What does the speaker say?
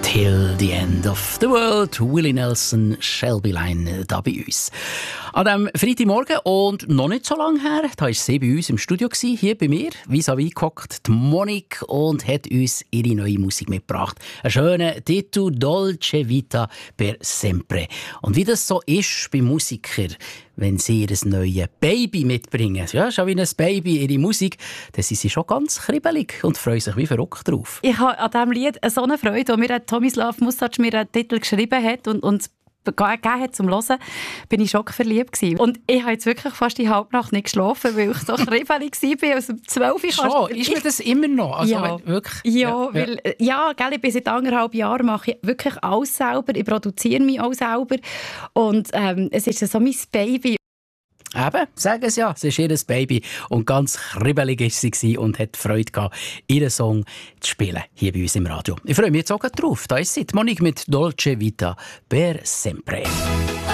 Till the End of the World. Willie Nelson, Shelby Line da bei uns. An diesem Freitagmorgen und noch nicht so lange her, da war sie bei uns im Studio, hier bei mir, vis-à-vis gehockt, die Monique, und hat uns ihre neue Musik mitgebracht. Einen schönen Titel, Dolce Vita per Sempre. Und wie das so ist bei Musikern, wenn sie ihr neues Baby mitbringen, ja, schon wie ein Baby, ihre Musik, dann sind sie schon ganz kribbelig und freuen sich wie verrückt drauf. Ich habe an diesem Lied so eine Freude, als mir Tomislav Musac mir einen Titel geschrieben hat und gegeben hat zum Hören, bin ich schockverliebt gewesen. Und ich habe jetzt wirklich fast die Halbnacht nicht geschlafen, weil ich so kribbelig war. Also um 12 Uhr schon, ist mir das immer noch? Also, ja, wirklich? Ja, weil, gell, ich bin seit 1,5 Jahren, mache ich wirklich alles selber. Ich produziere mich auch selber. Und es ist so mein Baby. Eben, sagen sie ja, es ist ihr Baby. Und ganz kribbelig war sie und hat Freude gehabt, ihren Song zu spielen, hier bei uns im Radio. Ich freue mich jetzt auch drauf. Da ist sie, Monique mit Dolce Vita per Sempre.